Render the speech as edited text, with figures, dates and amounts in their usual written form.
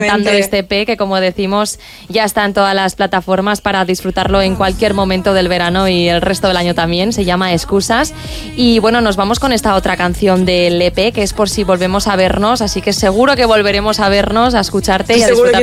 dando este EP que, como decimos, ya está en todas las plataformas para disfrutarlo en cualquier momento del verano y el resto del año también. Se llama Excusas. Y bueno, nos vamos con esta otra canción del EP, que es Por si volvemos a vernos, así que seguro que volveremos a vernos, a escucharte y a disfrutar